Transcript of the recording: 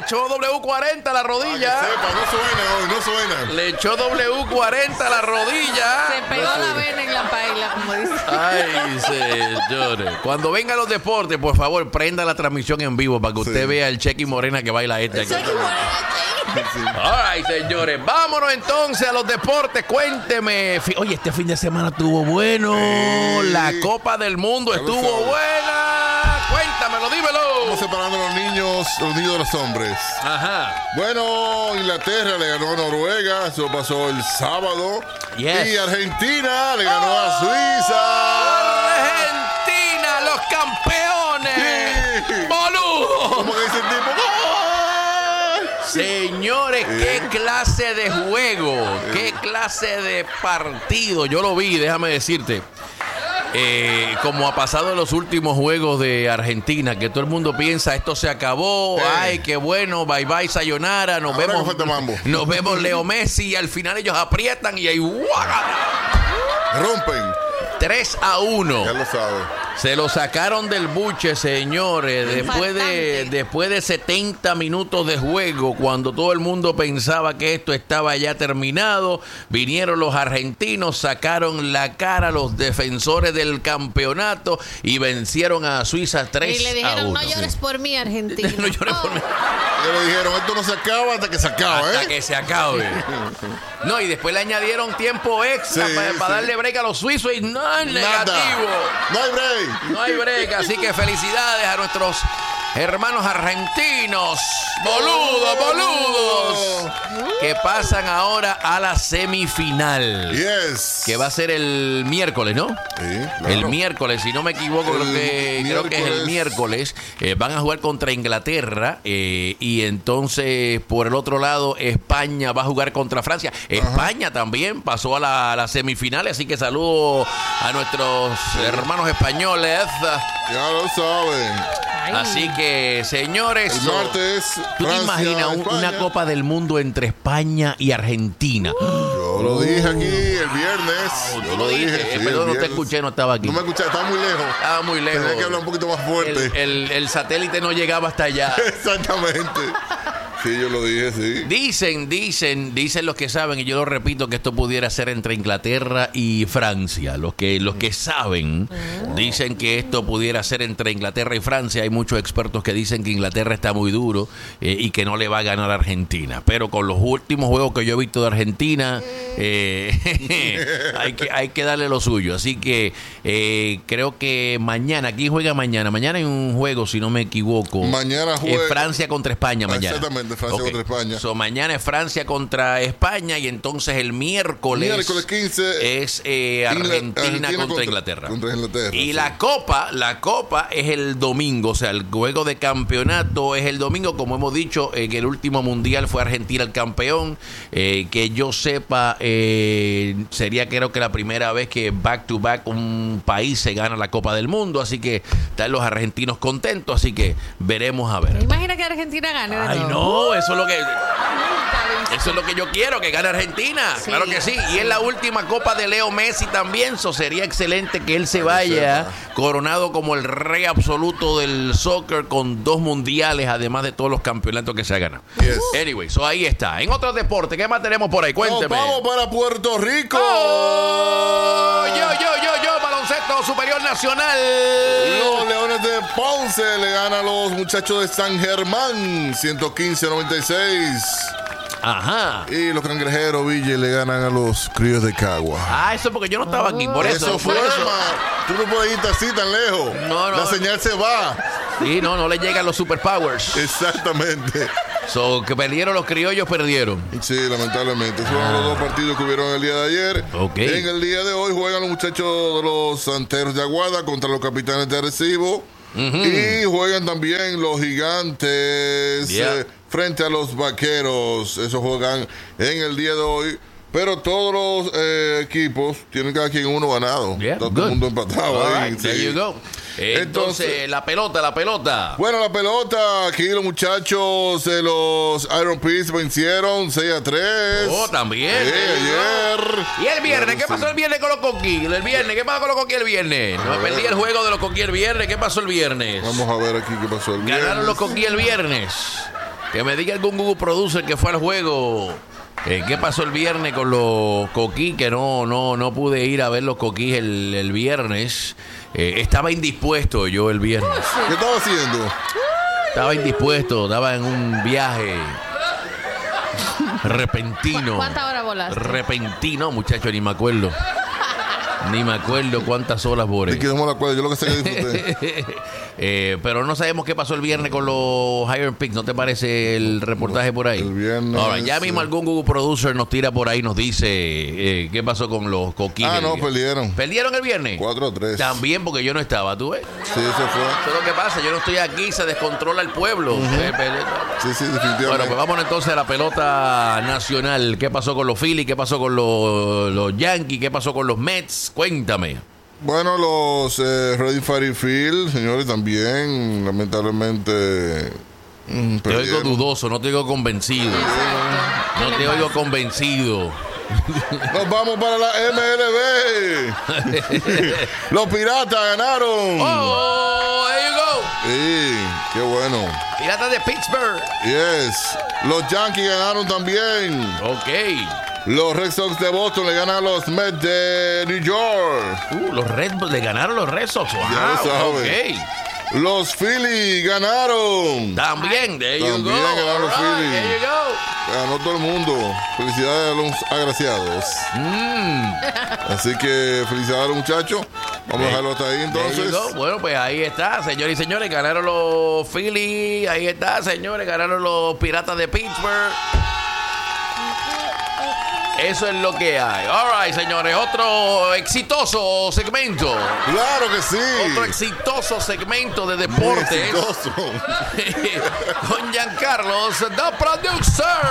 echó W40 a la rodilla. No suena. Le echó W40 a la rodilla. Se pegó la vena en la paila, como dice. Ay, señores. Cuando vengan los deportes, por favor, prenda la transmisión en vivo para que usted vea el Chequi Morena que baila esta. Ay, señores, vámonos entonces a los deportes. Cuénteme. Oye, este fin de semana estuvo bueno. La Copa del Mundo estuvo buena. Cuéntamelo, dímelo. Estamos separando a los niños de los hombres. Ajá. Bueno, Inglaterra le ganó a Noruega. Eso pasó el sábado. Yes. Y Argentina le ganó a Suiza. Argentina, los campeones. Sí. ¡Boludo! ¿Cómo que dice el tipo? Señores, qué clase de juego, qué clase de partido. Yo lo vi, déjame decirte. Como ha pasado en los últimos juegos de Argentina, que todo el mundo piensa esto se acabó, ay, qué bueno, bye bye, sayonara, nos vemos Leo Messi, y al final ellos aprietan y ahí rompen 3-1. Ya lo sabe. Se lo sacaron del buche, señores, después de 70 minutos de juego, cuando todo el mundo pensaba que esto estaba ya terminado. Vinieron los argentinos, sacaron la cara a los defensores del campeonato y vencieron a Suiza 3-1. Y le dijeron, no llores por mí, Argentina. No llores por mí. Y le dijeron, esto no se acaba hasta que se acabe. Hasta que se acabe. No, y después le añadieron tiempo extra para darle break a los suizos y no es negativo. No hay break. No hay break, así que felicidades a nuestros hermanos argentinos, boludos, que pasan ahora a la semifinal. Yes. Que va a ser el miércoles, ¿no? Sí, claro. El miércoles, si no me equivoco, creo que es el miércoles. Van a jugar contra Inglaterra y entonces por el otro lado España va a jugar contra Francia. España también pasó a la semifinal, así que saludo a nuestros hermanos españoles. Ya lo saben. Así que, señores, el martes, ¿tú te imaginas una Copa del Mundo entre España y Argentina? Yo lo dije aquí el viernes. Yo lo dije. Perdón, no te escuché, no estaba aquí. No me escuché, estaba muy lejos. Estaba muy lejos. Tenía que hablar un poquito más fuerte. El satélite no llegaba hasta allá. Exactamente. Sí, yo lo dije, sí. Dicen los que saben, y yo lo repito, que esto pudiera ser entre Inglaterra y Francia. Los que saben dicen que esto pudiera ser entre Inglaterra y Francia. Hay muchos expertos que dicen que Inglaterra está muy duro y que no le va a ganar a Argentina. Pero con los últimos juegos que yo he visto de Argentina, hay que darle lo suyo. Así que creo que mañana, ¿quién juega mañana? Mañana hay un juego, si no me equivoco. Mañana juega Francia contra España mañana. Exactamente, Francia contra España. Mañana es Francia contra España y entonces el miércoles 15 es Argentina contra Inglaterra. Y sí. la Copa es el domingo, o sea, el juego de campeonato es el domingo, como hemos dicho, que el último mundial fue Argentina el campeón, que yo sepa, sería creo que la primera vez que back to back un país se gana la Copa del Mundo, así que están los argentinos contentos, así que veremos a ver. ¿Te imaginas que Argentina gane? Ay, no, eso es lo que yo quiero, que gane Argentina. Sí. Claro que sí. Y es la última Copa de Leo Messi también. Sería excelente que él se vaya coronado como el rey absoluto del soccer con 2 mundiales, además de todos los campeonatos que se ha ganado. Yes. Anyway, ahí está. En otros deportes, ¿qué más tenemos por ahí? Cuénteme. Nos vamos para Puerto Rico. Yo, baloncesto superior nacional. Los Leones de Ponce le ganan a los muchachos de San Germán 115-96. Ajá. Y los Cangrejeros Ville le ganan a los Críos de Cagua. Eso porque yo no estaba aquí, por eso. Eso fue, tú no puedes irte así tan lejos. No. La señal se va. Sí, no le llegan los superpowers. Exactamente. Que perdieron los criollos, perdieron. Sí, lamentablemente. Esos fueron los 2 partidos que hubieron el día de ayer. Okay. En el día de hoy juegan los muchachos de los Santeros de Aguada contra los Capitanes de Arecibo. Y juegan también los Gigantes frente a los Vaqueros. Eso juegan en el día de hoy. Pero todos los equipos tienen cada quien uno ganado. Todo el mundo empatado. Ahí, right, there you go. Entonces, la pelota. Bueno, la pelota, aquí los muchachos de los Iron Peace vencieron 6-3. También. Ayer. ¿Y el viernes? ¿Qué pasó el viernes con los Coquí? ¿Qué pasó con los Coquí el viernes? No perdí el juego de los Coquí el viernes. ¿Qué pasó el viernes? Vamos a ver aquí qué pasó el viernes. Ganaron los Coquí el viernes. Que me diga algún Google Producer que fue al juego. ¿Qué pasó el viernes con los coquís? Que no pude ir a ver los coquís el viernes. Estaba indispuesto yo el viernes. ¿Qué estaba haciendo? Estaba indispuesto, estaba en un viaje repentino. ¿Cuántas horas volaste? Repentino, muchacho, ni me acuerdo. Ni me acuerdo cuántas horas volé. Es que no me acuerdo, yo lo que sé que disfruté. Pero no sabemos qué pasó el viernes con los Iron Picks. ¿No te parece el reportaje por ahí? El viernes. Ahora, ya mismo algún Google Producer nos tira por ahí, nos dice qué pasó con los coquines. Ah, no, perdieron. ¿Perdieron el viernes? 4-3. También porque yo no estaba, ¿tú ves? Sí, eso fue. Eso es lo que pasa, yo no estoy aquí, se descontrola el pueblo. Sí, definitivamente. Bueno, pues vámonos entonces a la pelota nacional. ¿Qué pasó con los Phillies? ¿Qué pasó con los Yankees? ¿Qué pasó con los Mets? Cuéntame. Bueno, los Ready Fire Field, señores, también, lamentablemente. Te oigo dudoso, no te oigo convencido. No te oigo convencido. Nos vamos para la MLB. Los Piratas ganaron. ¡Oh! There you go. Sí, qué bueno. Piratas de Pittsburgh. Yes. Los Yankees ganaron también. Ok. Los Red Sox de Boston le ganan a los Mets de New York. Los Red le ganaron los Red Sox. Wow, Ya lo sabes. ok. Los Phillies ganaron. También, there you También go. ganaron los All right, Phillies. there you go. Ganó todo el mundo. Felicidades a los agraciados. Así que felicidades a los muchachos. Vamos a dejarlo hasta ahí entonces. There you go. Bueno, pues ahí está, señores y señores. Ganaron los Phillies. Ahí está, señores. Ganaron los Piratas de Pittsburgh. Eso es lo que hay. All right, señores. Otro exitoso segmento. Claro que sí. Otro exitoso segmento de Muy deportes. exitoso. Con Giancarlos, the producer.